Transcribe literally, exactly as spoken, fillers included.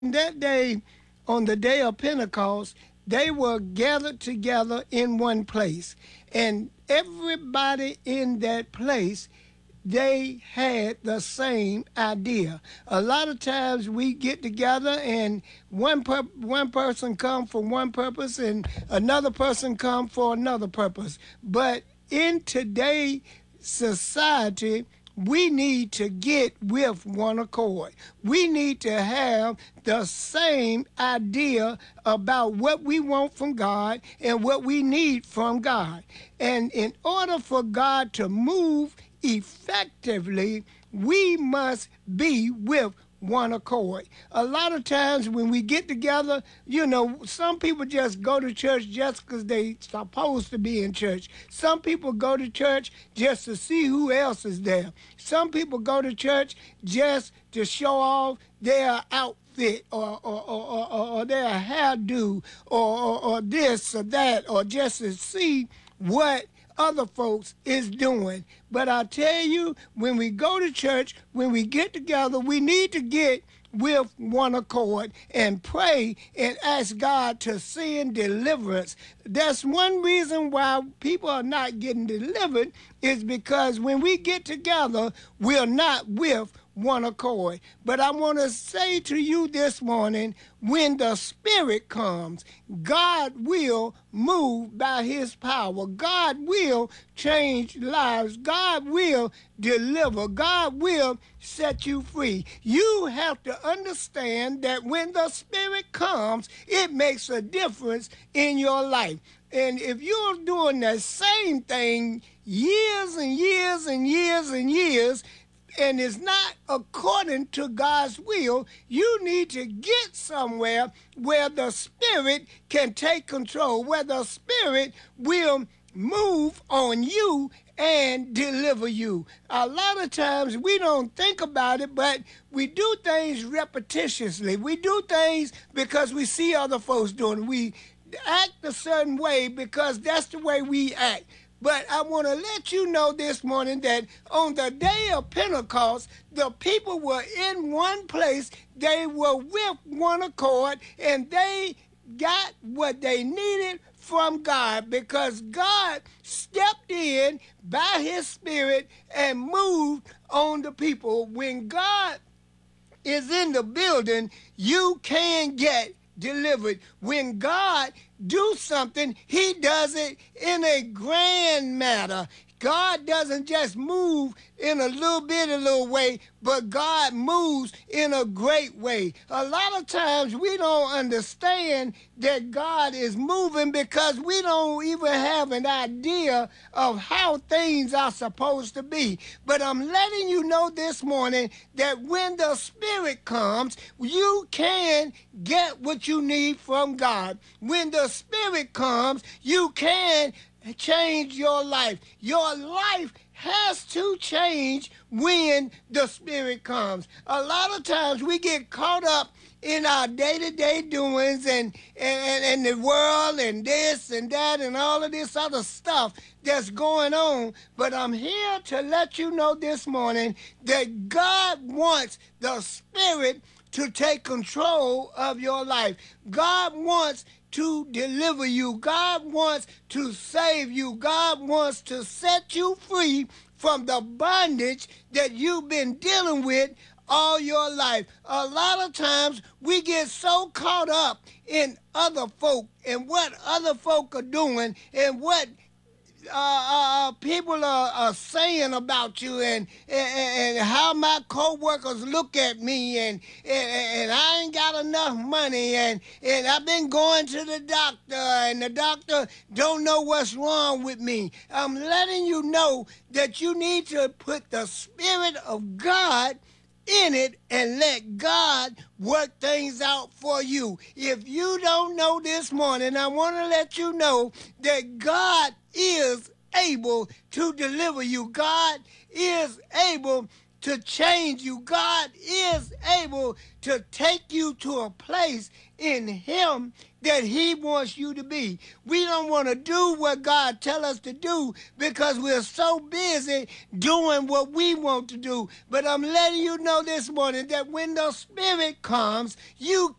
that day, on the day of Pentecost, they were gathered together in one place. And everybody in that place, they had the same idea. A lot of times we get together and one per- one person come for one purpose and another person come for another purpose. But in today's society, we need to get with one accord. We need to have the same idea about what we want from God and what we need from God. And in order for God to move effectively, we must be with one accord. A lot of times when we get together, you know, some people just go to church just because they supposed to be in church. Some people go to church just to see who else is there. Some people go to church just to show off their outfit or or, or, or, or their hairdo or, or, or this or that, or just to see what other folks is doing. But I tell you, when we go to church, when we get together, we need to get with one accord and pray and ask God to send deliverance. That's one reason why people are not getting delivered, is because when we get together, we're not with one accord. But I want to say to you this morning, when the Spirit comes, God will move by his power. God will change lives. God will deliver. God will set you free. You have to understand that when the Spirit comes, it makes a difference in your life. And if you're doing the same thing years and years and years and years, and it's not according to God's will, you need to get somewhere where the Spirit can take control, where the Spirit will move on you and deliver you. A lot of times we don't think about it, but we do things repetitiously. We do things because we see other folks doing it. We act a certain way because that's the way we act. But I want to let you know this morning that on the day of Pentecost, the people were in one place, they were with one accord, and they got what they needed from God, because God stepped in by his Spirit and moved on the people. When God is in the building, you can get delivered. When God do something, he does it in a grand manner. God doesn't just move in a little bit, a little way, but God moves in a great way. A lot of times we don't understand that God is moving because we don't even have an idea of how things are supposed to be. But I'm letting you know this morning that when the Spirit comes, you can get what you need from God. When the Spirit comes, you can change your life. Your life has to change when the Spirit comes. A lot of times we get caught up in our day-to-day doings and, and, and the world and this and that and all of this other stuff that's going on. But I'm here to let you know this morning that God wants the Spirit to take control of your life. God wants to deliver you. God wants to save you. God wants to set you free from the bondage that you've been dealing with all your life. A lot of times we get so caught up in other folk and what other folk are doing and what uh, uh, uh, people are, are saying about you, and, and, and how my co-workers look at me, and, and, and I ain't got enough money, and, and I've been going to the doctor, and the doctor don't know what's wrong with me. I'm letting you know that you need to put the Spirit of God in it and let God work things out for you. If you don't know this morning, I want to let you know that God is able to deliver you. God is able to change you. God is able to take you to a place in him that he wants you to be. We don't want to do what God tell us to do because we're so busy doing what we want to do. But I'm letting you know this morning that when the Spirit comes, you